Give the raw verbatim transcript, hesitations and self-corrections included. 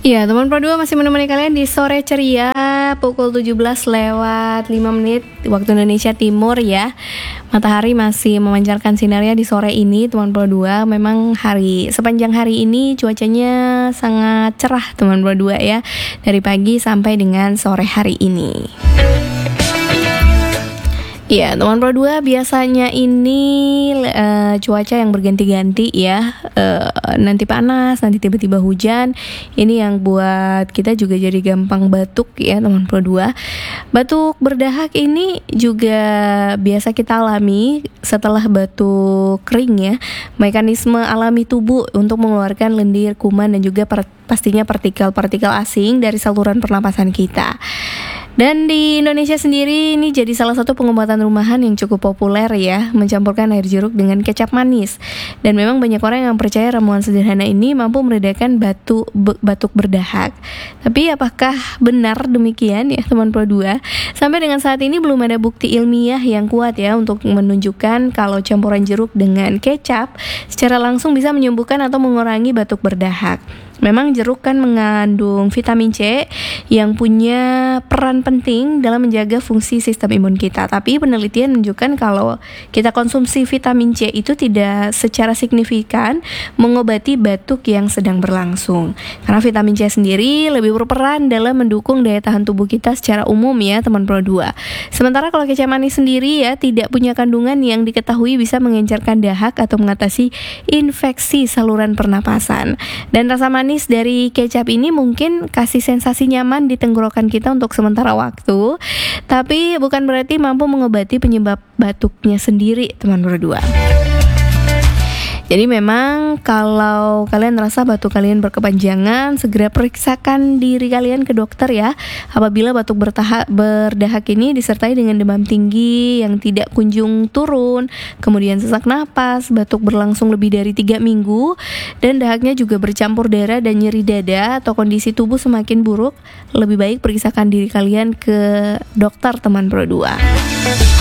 Iya, teman Pro dua masih menemani kalian di sore ceria pukul tujuh belas lewat lima menit waktu Indonesia Timur ya. Matahari masih memancarkan sinarnya di sore ini, teman Pro dua. Memang hari sepanjang hari ini cuacanya sangat cerah, teman Pro dua ya. Dari pagi sampai dengan sore hari ini. Iya, teman Pro dua, biasanya ini uh, cuaca yang berganti-ganti ya, uh, nanti panas, nanti tiba-tiba hujan. Ini yang buat kita juga jadi gampang batuk ya, teman Pro dua. Batuk berdahak ini juga biasa kita alami setelah batuk kering ya. Mekanisme alami tubuh untuk mengeluarkan lendir, kuman, dan juga per- pastinya partikel-partikel asing dari saluran pernapasan kita. Dan di Indonesia sendiri ini jadi salah satu pengobatan rumahan yang cukup populer ya, mencampurkan air jeruk dengan kecap manis. Dan memang banyak orang yang percaya ramuan sederhana ini mampu meredakan batu, b- batuk berdahak. Tapi apakah benar demikian ya, teman Pro dua? Sampai dengan saat ini belum ada bukti ilmiah yang kuat ya untuk menunjukkan kalau campuran jeruk dengan kecap secara langsung bisa menyembuhkan atau mengurangi batuk berdahak. Memang jeruk kan mengandung vitamin C yang punya peran penting dalam menjaga fungsi sistem imun kita. Tapi penelitian menunjukkan kalau kita konsumsi vitamin C itu tidak secara signifikan mengobati batuk yang sedang berlangsung. Karena vitamin C sendiri lebih berperan dalam mendukung daya tahan tubuh kita secara umum ya, teman Pro dua. Sementara kalau kecap manis sendiri ya tidak punya kandungan yang diketahui bisa mengencerkan dahak atau mengatasi infeksi saluran pernapasan. Dan rasa manis Manis dari kecap ini mungkin kasih sensasi nyaman di tenggorokan kita untuk sementara waktu, tapi bukan berarti mampu mengobati penyebab batuknya sendiri, teman Pro dua. Jadi memang kalau kalian merasa batuk kalian berkepanjangan, segera periksakan diri kalian ke dokter ya. Apabila batuk bertahak, berdahak ini disertai dengan demam tinggi yang tidak kunjung turun, kemudian sesak napas, batuk berlangsung lebih dari tiga minggu, dan dahaknya juga bercampur darah dan nyeri dada atau kondisi tubuh semakin buruk, lebih baik periksakan diri kalian ke dokter, teman Pro dua.